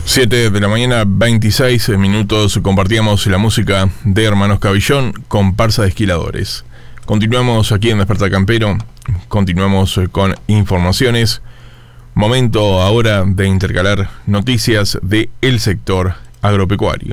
7 de la mañana, 26 minutos, compartíamos la música de Hermanos Cabillón, comparsa de esquiladores. Continuamos aquí en Despertar Campero, continuamos con informaciones. Momento ahora de intercalar noticias del sector agropecuario.